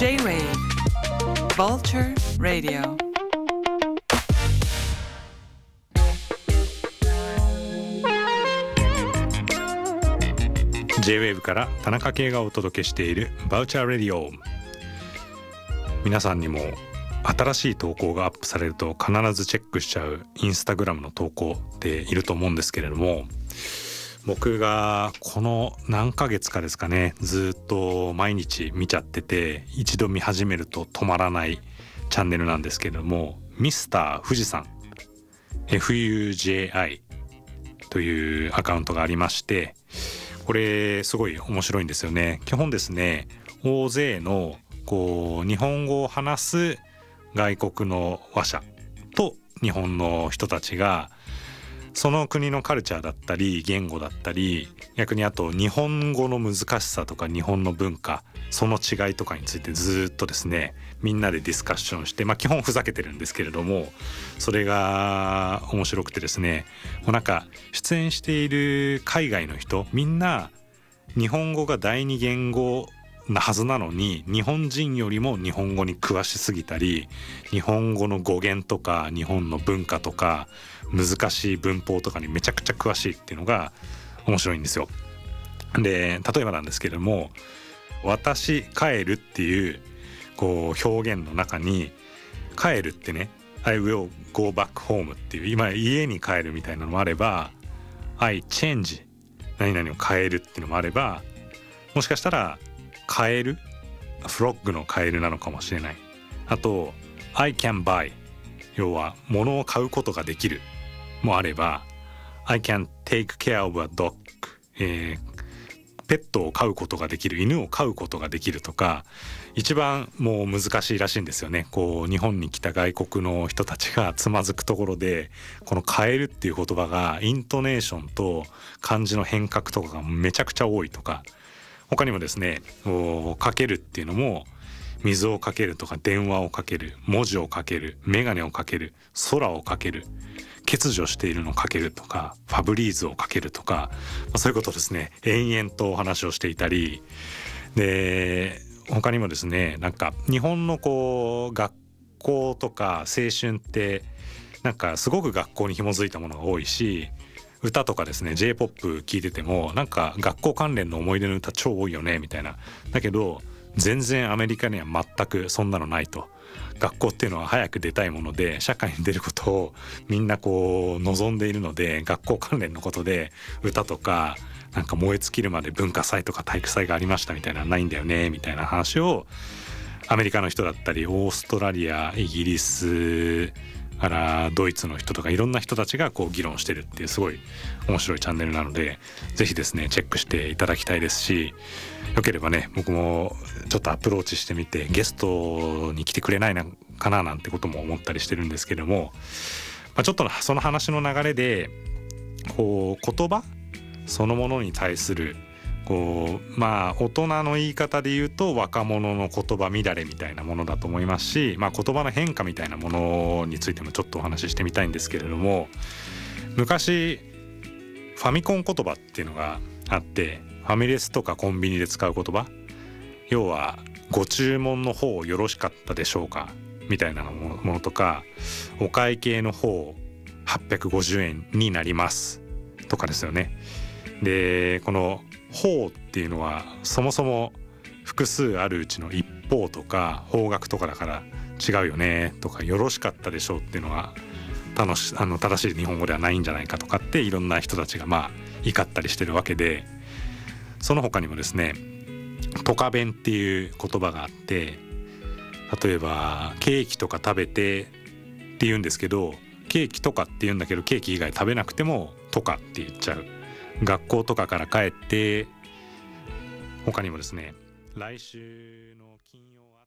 J-Wave Vulture Radio J-Wave から田中圭がお届けしているバウチャーレディオ。皆さんにも新しい投稿がアップされると必ずチェックしちゃうインスタグラムの投稿っていると思うんですけれども、僕がこの何ヶ月かですかね、ずっと毎日見ちゃってて、一度見始めると止まらないチャンネルなんですけれども、ミスター富士山 FUJI というアカウントがありまして、これすごい面白いんですよね。基本ですね、大勢の日本語を話す外国の話者と日本の人たちがその国のカルチャーだったり言語だったり、逆にあと日本語の難しさとか日本の文化、その違いとかについてずっとですね、みんなでディスカッションして、基本ふざけてるんですけれども、それが面白くてですね、なんか出演している海外の人みんな日本語が第二言語なはずなのに、日本人よりも日本語に詳しすぎたり、日本語の語源とか日本の文化とか難しい文法とかにめちゃくちゃ詳しいっていうのが面白いんですよ。で、例えばなんですけれども、私帰るっていう表現の中に、帰るってね、I will go back home っていう今家に帰るみたいなのもあれば、I change 何々を変えるっていうのもあれば、もしかしたらカエル、フロッグのカエルなのかもしれない。あと I can buy、 要は物を買うことができるもあれば、 I can take care of a dog、ペットを飼うことができる、犬を飼うことができるとか、一番もう難しいらしいんですよね。日本に来た外国の人たちがつまずくところで、このカエルっていう言葉がイントネーションと漢字の変革とかがめちゃくちゃ多いとか、他にもですね、かけるっていうのも、水をかけるとか電話をかける、文字をかける、メガネをかける、空をかける、欠如しているのをかけるとか、ファブリーズをかけるとか、そういうことですね、延々とお話をしていたりで、他にもですね、なんか日本の学校とか青春ってなんかすごく学校に紐づいたものが多いし、歌とかですね J-POP 聴いててもなんか学校関連の思い出の歌超多いよねみたいな。だけど全然アメリカには全くそんなのないと。学校っていうのは早く出たいもので、社会に出ることをみんな望んでいるので、学校関連のことで歌とかなんか燃え尽きるまで文化祭とか体育祭がありましたみたいなのないんだよねみたいな話を、アメリカの人だったりオーストラリア、イギリスからドイツの人とかいろんな人たちが議論してるっていうすごい面白いチャンネルなので、ぜひですねチェックしていただきたいですし、よければね僕もちょっとアプローチしてみてゲストに来てくれないかななんてことも思ったりしてるんですけども、ちょっとその話の流れで言葉そのものに対する大人の言い方で言うと若者の言葉乱れみたいなものだと思いますし、言葉の変化みたいなものについてもちょっとお話ししてみたいんですけれども、昔ファミコン言葉っていうのがあって、ファミレスとかコンビニで使う言葉、要はご注文の方よろしかったでしょうかみたいなものとか、お会計の方850円になりますとかですよね。でこの方っていうのはそもそも複数あるうちの一方とか方角とかだから違うよねとか、よろしかったでしょうっていうのは正しい日本語ではないんじゃないかとかっていろんな人たちが怒ったりしてるわけで、その他にもですねトカ弁っていう言葉があって、例えばケーキとか食べてって言うんですけど、ケーキとかって言うんだけどケーキ以外食べなくてもとかって言っちゃう。学校とかから帰って、他にもですね来週の金曜